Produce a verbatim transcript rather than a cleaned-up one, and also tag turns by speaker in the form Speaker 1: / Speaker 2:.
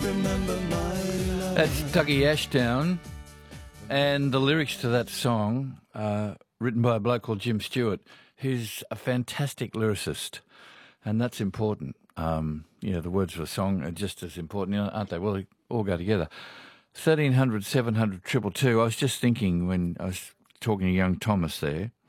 Speaker 1: That's Dougie Ashdown, and the lyrics to that song are written by a bloke called Jim Stewart, who's a fantastic lyricist, and that's important. Um, you know, the words of a song are just as important, aren't they? Well, they all go together. thirteen hundred, seven hundred, two two two. I was just thinking when I was talking to young Thomas there,